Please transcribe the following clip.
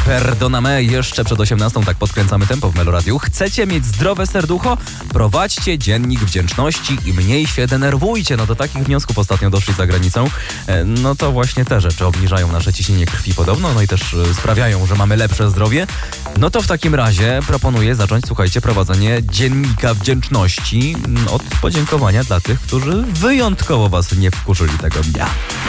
Perdoname, jeszcze przed 18, tak podkręcamy tempo w Meloradiu. Chcecie mieć zdrowe serducho? Prowadźcie dziennik wdzięczności i mniej się denerwujcie. No do takich wniosków ostatnio doszli za granicą. No to właśnie te rzeczy obniżają nasze ciśnienie krwi podobno, no i też sprawiają, że mamy lepsze zdrowie. No to w takim razie proponuję zacząć, słuchajcie, prowadzenie dziennika wdzięczności od podziękowania dla tych, którzy wyjątkowo was nie wkurzyli tego dnia.